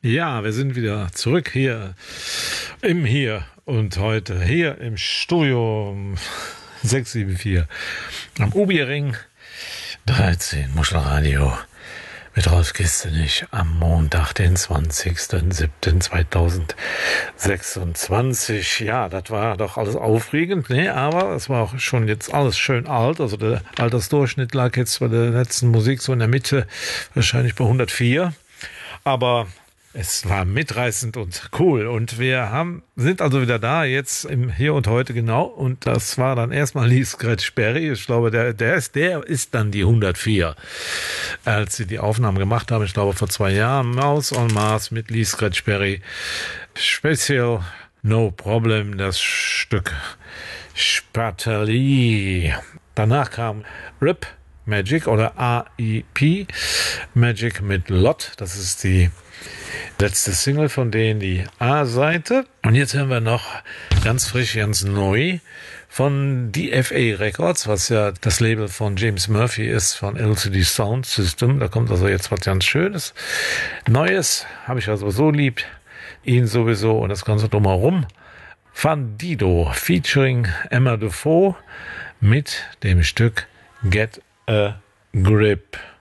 Ja, wir sind wieder zurück hier im Hier und heute hier im Studio 674 am Ubi-Ring 13 Muschelradio mit Rolf Kistenich am Montag, den 20.07.2026. Ja, das war doch alles aufregend, ne? Aber es war auch schon jetzt alles schön alt. Also der Altersdurchschnitt lag jetzt bei der letzten Musik so in der Mitte, wahrscheinlich bei 104. Aber es war mitreißend und cool und sind also wieder da jetzt im Hier und Heute genau und das war dann erstmal Lee Scratch Perry. Ich glaube, der ist dann die 104, als sie die Aufnahmen gemacht haben, ich glaube vor 2 Jahren, Mouse on Mars mit Lee Scratch Perry. Special No Problem, das Stück Spatali. Danach kam Rip Magic oder AIP Magic mit Lot, das ist die letzte Single von denen, die A-Seite. Und jetzt hören wir noch ganz frisch, ganz neu von DFA Records, was ja das Label von James Murphy ist, von LCD Sound System. Da kommt also jetzt was ganz Schönes. Neues, habe ich also so lieb. Ihn sowieso und das Ganze drumherum. Fandido featuring Emma Defoe mit dem Stück Get a Grip.